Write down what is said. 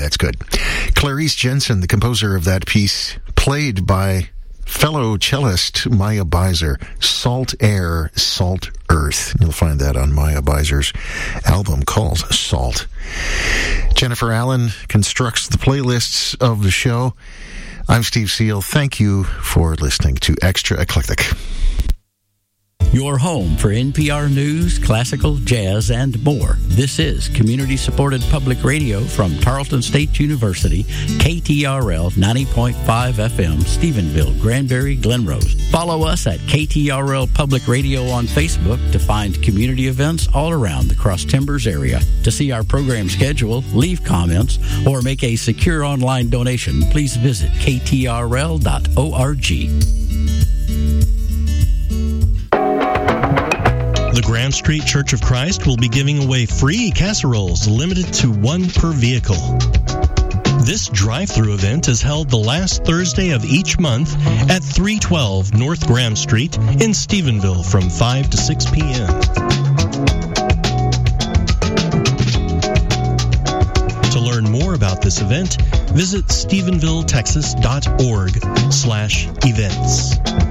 that's good. Clarice Jensen, the composer of that piece, played by fellow cellist Maya Beiser, Salt Air, Salt Earth. You'll find that on Maya Beiser's album called Salt. Jennifer Allen constructs the playlists of the show. I'm Steve Seal. Thank you for listening to Extra Eclectic. Your home for NPR News, classical, jazz, and more. This is community-supported public radio from Tarleton State University, KTRL 90.5 FM, Stephenville, Granbury, Glenrose. Follow us at KTRL Public Radio on Facebook to find community events all around the Cross Timbers area. To see our program schedule, leave comments, or make a secure online donation, please visit ktrl.org. The Grand Street Church of Christ will be giving away free casseroles limited to one per vehicle. This drive-through event is held the last Thursday of each month at 312 North Graham Street in Stephenville from 5 to 6 p.m. To learn more about this event, visit stephenvilletexas.org/events.